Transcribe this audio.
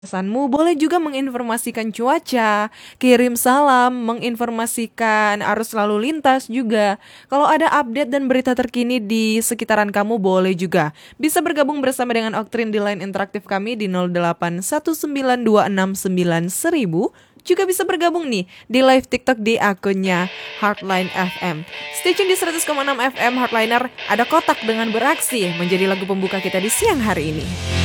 pesanmu, boleh juga menginformasikan cuaca, kirim salam, menginformasikan arus lalu lintas juga. Kalau ada update dan berita terkini di sekitaran kamu, boleh juga. Bisa bergabung bersama dengan Oktrin di line interaktif kami di 0819269100. Juga bisa bergabung nih di live TikTok di akunnya Heartline FM. Stay tune di 100,6 FM Heartliner, ada kotak dengan beraksi menjadi lagu pembuka kita di siang hari ini.